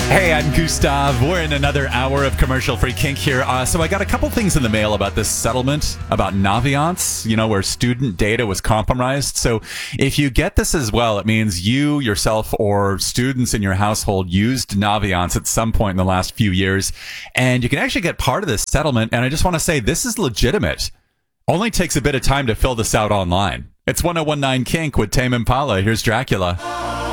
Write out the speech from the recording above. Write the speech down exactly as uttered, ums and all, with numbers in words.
Hey, I'm Gustav. We're in another hour of commercial-free kink here. Uh, so I got a couple things in the mail about this settlement about Naviance, you know, where student data was compromised. So if you get this as well, it means you, yourself, or students in your household used Naviance at some point in the last few years. And you can actually get part of this settlement. And I just want to say this is legitimate. Only takes a bit of time to fill this out online. It's ten nineteen Kink with Tame Impala. Here's Dracula.